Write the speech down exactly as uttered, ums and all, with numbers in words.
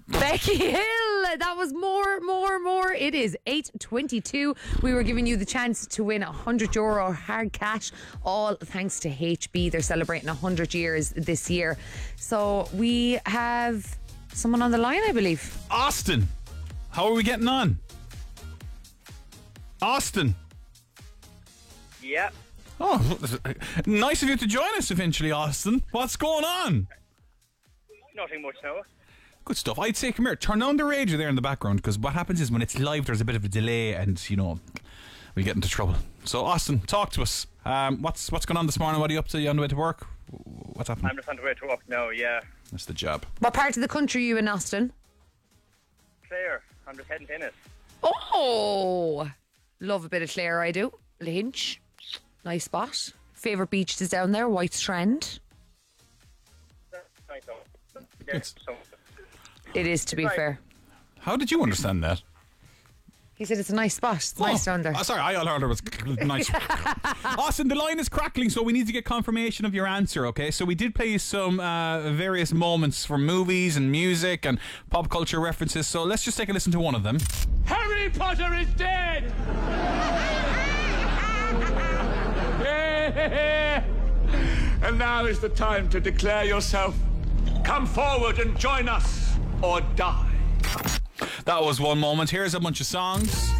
Becky Hill, that was more, more, more. It is eight twenty-two. We were giving you the chance to win one hundred euro hard cash, all thanks to H B. They're celebrating one hundred years this year. So we have someone on the line, I believe. Austin, how are we getting on? Austin. Yeah. Oh, nice of you to join us eventually, Austin. What's going on? Nothing much now. Good stuff. I'd say, come here, turn down the radio there in the background, because what happens is when it's live, there's a bit of a delay, and you know, we get into trouble. So, Austin, talk to us. Um, what's what's going on this morning? What are you up to? You on the way to work? What's happening? I'm just on the way to work now. Yeah. That's the job. What part of the country are you in, Austin? Clare. I'm just heading to Ennis. Oh, love a bit of Clare, I do. Lynch, nice spot. Favourite beach is down there, White Strand. Nice. Yeah, so. It is, to be Right. fair. How did you understand that? He said it's a nice spot. It's nice down there. Oh, sorry, I heard it was nice. Austin, the line is crackling, so we need to get confirmation of your answer, okay? So we did play you some uh, various moments from movies and music and pop culture references, so let's just take a listen to one of them. Harry Potter is dead! And now is the time to declare yourself. Come forward and join us, or die. That was one moment. Here's a bunch of songs.